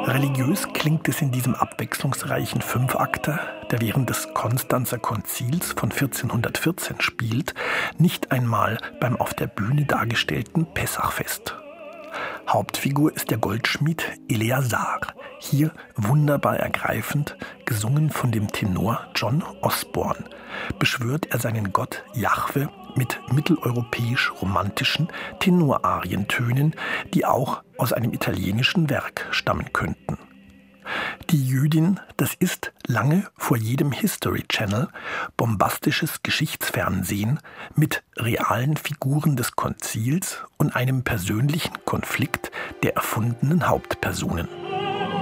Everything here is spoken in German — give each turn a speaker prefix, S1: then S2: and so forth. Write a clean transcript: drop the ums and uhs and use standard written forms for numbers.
S1: Religiös klingt es in diesem abwechslungsreichen Fünfakter, der während des Konstanzer Konzils von 1414 spielt, nicht einmal beim auf der Bühne dargestellten Pessachfest. Hauptfigur ist der Goldschmied Eleazar, hier wunderbar ergreifend, gesungen von dem Tenor John Osborne, beschwört er seinen Gott Jahwe mit mitteleuropäisch-romantischen Tenorarientönen, die auch aus einem italienischen Werk stammen könnten. Die Jüdin, das ist lange vor jedem History Channel bombastisches Geschichtsfernsehen mit realen Figuren des Konzils und einem persönlichen Konflikt der erfundenen Hauptpersonen.